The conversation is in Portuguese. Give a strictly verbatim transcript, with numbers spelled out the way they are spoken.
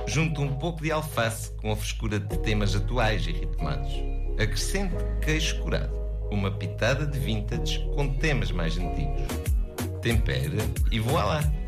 Junte um pouco de alface com a frescura de temas atuais e ritmados. Acrescente queijo curado, uma pitada de vintage com temas mais antigos. Tempere e voilá!